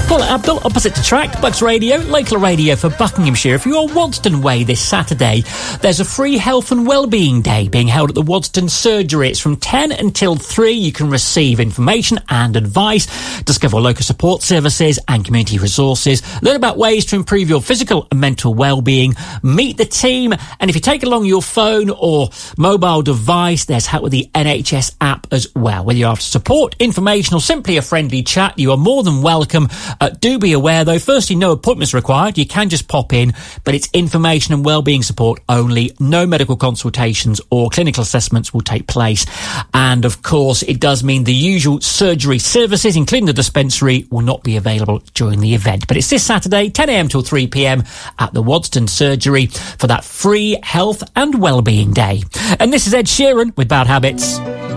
Paul Abdul, opposite to Track, Bucks Radio, local radio for Buckinghamshire. If you're on Wadston Way this Saturday, there's a free health and wellbeing day being held at the Wadston Surgery. It's from 10 until 3. You can receive information and advice, discover local support services and community resources, learn about ways to improve your physical and mental wellbeing, meet the team, and if you take along your phone or mobile device, there's help with the NHS app as well. Whether you're after support, information or simply a friendly chat, you are more than welcome. Do be aware though, firstly, no appointments required. You can just pop in, but it's information and wellbeing support only. No medical consultations or clinical assessments will take place. And of course, it does mean the usual surgery services, including the dispensary, will not be available during the event. But it's this Saturday, 10 a.m. till 3 p.m. at the Wadston Surgery for that free health and wellbeing day. And this is Ed Sheeran with Bad Habits.